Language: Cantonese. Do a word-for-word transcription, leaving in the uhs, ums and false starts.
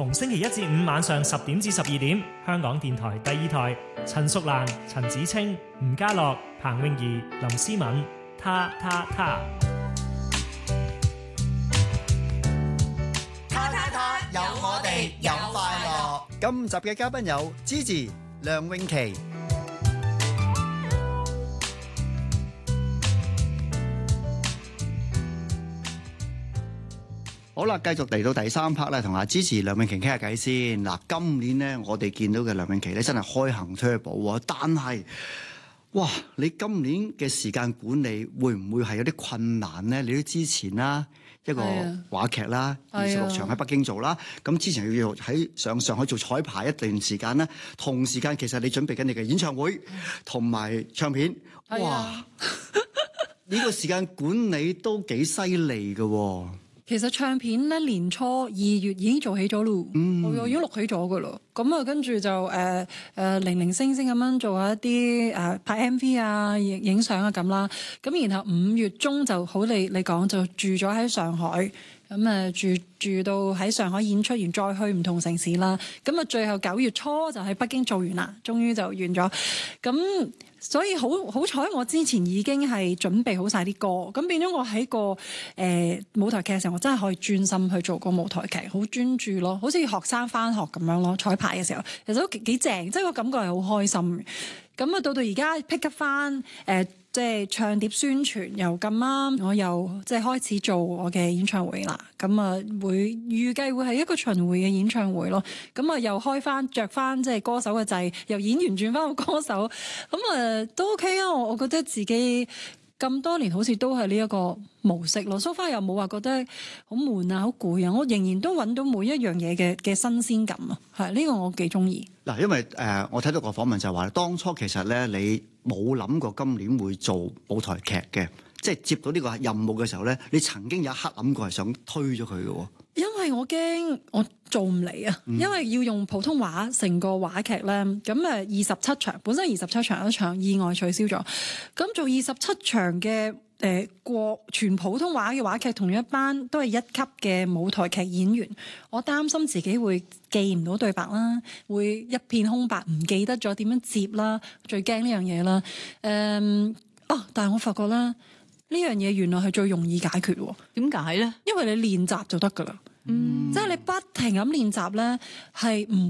逢星期一至五晚上十點至十二點，香港電台第二台，陳淑蘭、陳子清、吳家樂、彭詠儀、林思敏，他他他。 他他他，有我哋有快樂。 今集嘅嘉賓有 Gigi、梁詠琪。好啦，繼續嚟到第三 part 咧，同阿 Gigi、梁詠琪傾下偈先。嗱，今年咧我哋見到嘅梁詠琪咧真係開行 turbo 喎，但係哇，你今年嘅時間管理會唔會係有啲困難咧？你都之前啦，一個話劇啦，二十六場喺北京做啦，咁之前要喺上上海做彩排一段時間咧，同時間其實你準備緊你嘅演唱會同埋唱片，哇！呢個時間管理都幾犀利㗎喎。 其實唱片咧年初二月已經做起咗咯，嗯、我已經錄起咗噶咯。咁啊，跟住就誒誒零零星星咁樣做下一啲誒、呃、拍 M V 啊、影影相啊咁啦。咁然後五月中就好你你講就住咗喺上海，咁啊住住到喺上海演出完，再去唔同城市啦。咁啊，最後九月初就喺北京做完啦，終於就完咗。咁所以好好彩，我之前已經係準備好晒啲歌，咁變咗我喺個誒、呃、舞台劇嘅時候，我真係可以專心去做個舞台劇，好專注咯，好似學生返學咁樣咯。彩排嘅時候，其實都幾幾正，即係個感覺係好開心。咁啊，到到而家 pick up 翻誒，即係唱碟宣傳又咁啱，我又即係開始做我嘅演唱會啦。咁啊，會預計會係一個巡迴嘅演唱會咯。咁啊，又開翻着翻即係歌手嘅掣，由演員轉翻個歌手。咁啊，都 OK 啊！我我覺得自己咁多年好似都係呢一個模式咯。So far又冇話覺得好悶啊、好攰啊。我仍然都揾到每一樣嘢嘅嘅新鮮感啊。係呢個我幾中意。 嗱，因為誒、呃，我睇到個訪問就係話，當初其實咧，你冇諗過今年會做舞台劇嘅，即係接到呢個任務嘅時候咧，你曾經有一刻諗過係想推咗佢嘅喎。 因為我驚我做唔嚟啊，嗯、因為要用普通話成個話劇咧，咁誒二十七場，本身二十七場一場意外取消咗，咁做二十七場嘅誒國全普通話嘅話劇，同一班都係一級嘅舞台劇演員，我擔心自己會記唔到對白啦，會一片空白，唔記得咗點樣接啦，最驚呢樣嘢啦。誒、嗯，哦，但係我發覺啦。呢樣嘢原來係最容易解決喎？ 點解咧？ 因為你練習就得㗎啦，嗯，即係你不停咁練習咧，係唔